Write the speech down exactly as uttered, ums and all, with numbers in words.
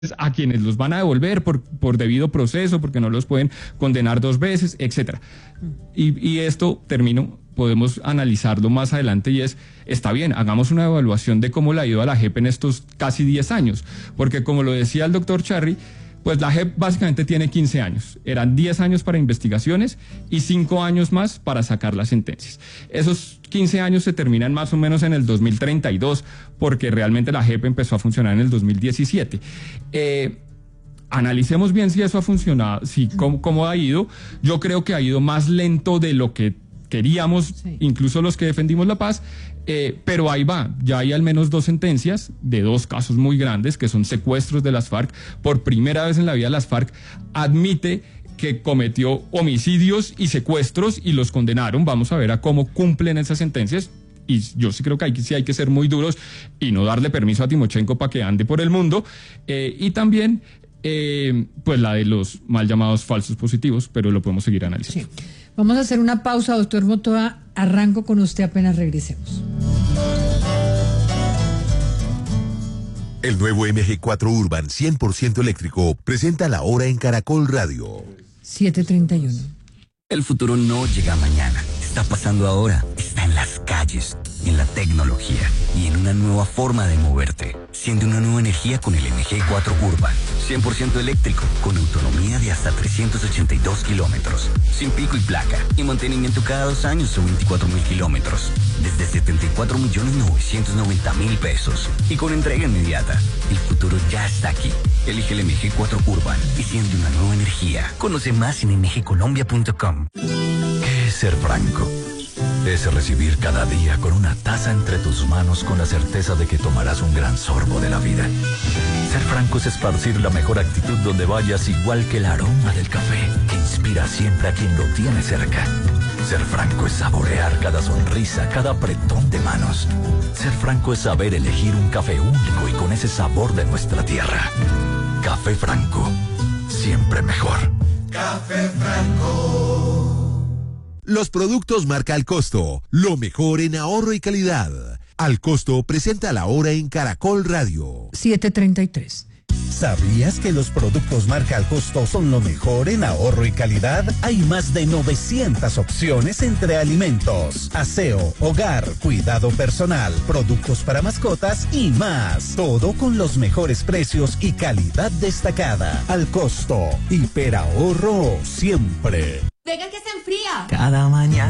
a quienes los van a devolver por, por debido proceso, porque no los pueden condenar dos veces, etcétera. Y, y esto, termino, podemos analizarlo más adelante y es, está bien, hagamos una evaluación de cómo le ha ido a la J E P en estos casi diez años, porque como lo decía el doctor Charri, pues la J E P básicamente tiene quince años, eran diez años para investigaciones y cinco años más para sacar las sentencias. Esos quince años se terminan más o menos en el dos mil treinta y dos, porque realmente la J E P empezó a funcionar en el dos mil diecisiete. Eh, analicemos bien si eso ha funcionado, si cómo, cómo ha ido. Yo creo que ha ido más lento de lo que queríamos, sí. Incluso los que defendimos la paz, eh, pero ahí va, ya hay al menos dos sentencias de dos casos muy grandes, que son secuestros de las FARC. Por primera vez en la vida las FARC admite que cometió homicidios y secuestros y los condenaron. Vamos a ver a cómo cumplen esas sentencias. Y yo sí creo que hay, sí hay que ser muy duros y no darle permiso a Timochenko para que ande por el mundo. Eh, y también, eh, pues la de los mal llamados falsos positivos, pero lo podemos seguir analizando. Sí. Vamos a hacer una pausa, doctor Motoa. Arranco con usted apenas regresemos. El nuevo M G cuatro Urban cien por ciento eléctrico presenta la hora en Caracol Radio. siete treinta y uno. El futuro no llega mañana, está pasando ahora, está en las calles, en la tecnología y en una nueva forma de moverte. Siente una nueva energía con el M G cuatro Urban, cien por ciento eléctrico, con autonomía de hasta trescientos ochenta y dos kilómetros, sin pico y placa, y mantenimiento cada dos años o veinticuatro mil kilómetros, desde setenta y cuatro millones novecientos noventa mil pesos, y con entrega inmediata. El futuro ya está aquí. Elige el M G cuatro Urban y siente una nueva energía. Conoce más en m g colombia punto com. ¿Qué es ser franco? Es recibir cada día con una taza entre tus manos con la certeza de que tomarás un gran sorbo de la vida. Ser franco es esparcir la mejor actitud donde vayas, igual que el aroma del café que inspira siempre a quien lo tiene cerca. Ser franco es saborear cada sonrisa, cada apretón de manos. Ser franco es saber elegir un café único y con ese sabor de nuestra tierra. Café Franco, siempre mejor. Café Franco. Los productos marca Al Costo, lo mejor en ahorro y calidad. Al Costo presenta la hora en Caracol Radio. siete treinta y tres. ¿Sabías que los productos marca Al Costo son lo mejor en ahorro y calidad? Hay más de novecientas opciones entre alimentos, aseo, hogar, cuidado personal, productos para mascotas y más. Todo con los mejores precios y calidad destacada. Al Costo, hiperahorro siempre. Venga que se enfría. Cada mañana